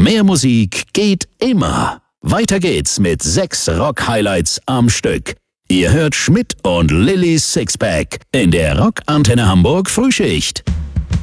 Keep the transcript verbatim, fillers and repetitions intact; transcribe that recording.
Mehr Musik geht immer. Weiter geht's mit sechs Rock-Highlights am Stück. Ihr hört Schmidt und Lillys Sixpack in der Rock Antenne Hamburg Frühschicht.